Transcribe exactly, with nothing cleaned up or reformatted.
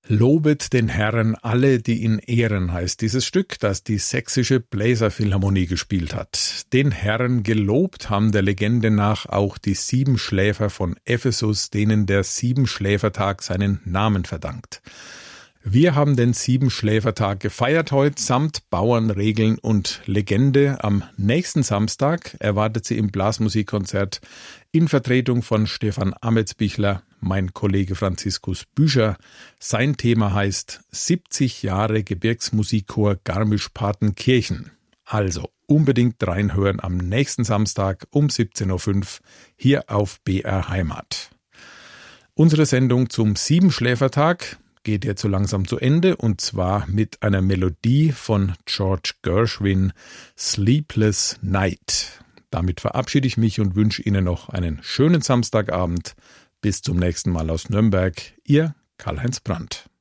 Lobet den Herrn alle, die ihn ehren, heißt dieses Stück, das die Sächsische Bläserphilharmonie gespielt hat. Den Herrn gelobt haben der Legende nach auch die Siebenschläfer von Ephesus, denen der Siebenschläfertag seinen Namen verdankt. Wir haben den Siebenschläfertag gefeiert heute, samt Bauernregeln und Legende. Am nächsten Samstag erwartet sie im Blasmusikkonzert in Vertretung von Stefan Ametsbichler mein Kollege Franziskus Büscher. Sein Thema heißt siebzig Jahre Gebirgsmusikchor Garmisch-Partenkirchen. Also unbedingt reinhören am nächsten Samstag um siebzehn Uhr fünf hier auf B R Heimat. Unsere Sendung zum Siebenschläfertag geht jetzt so langsam zu Ende, und zwar mit einer Melodie von George Gershwin, Sleepless Night. Damit verabschiede ich mich und wünsche Ihnen noch einen schönen Samstagabend. Bis zum nächsten Mal aus Nürnberg, Ihr Karl-Heinz Brandt.